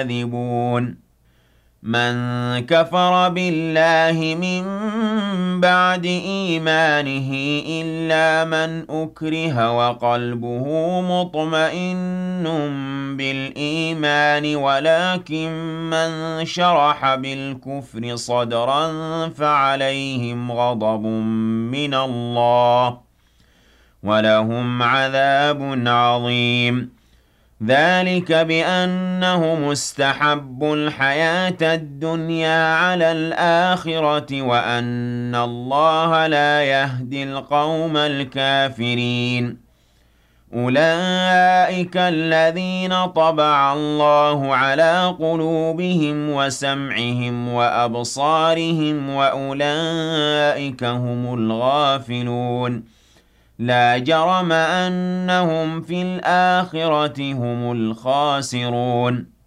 كاذبون من كفر بالله من بعد إيمانه إلا من أكره وقلبه مطمئن بالإيمان ولكن من شرح بالكفر صدرا فعليهم غضب من الله ولهم عذاب عظيم ذلك بأنهم استحبوا الحياة الدنيا على الآخرة وأن الله لا يهدي القوم الكافرين أولئك الذين طبع الله على قلوبهم وسمعهم وأبصارهم وأولئك هم الغافلون لا جرم أنهم في الآخرة هم الخاسرون